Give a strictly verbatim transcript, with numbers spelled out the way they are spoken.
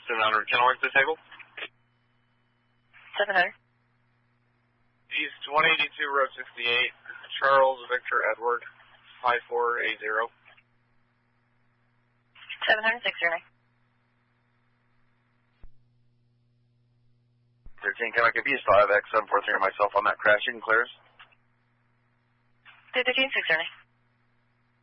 seven hundred, Kenilworth disabled. seven hundred. East one eighty-two, Road sixty-eight, Charles Victor Edward, five four eight zero. seven hundred, six zero nine. thirteen, can I give you five X seven four three myself on that crash? You can clear us. thirteen, six zero nine.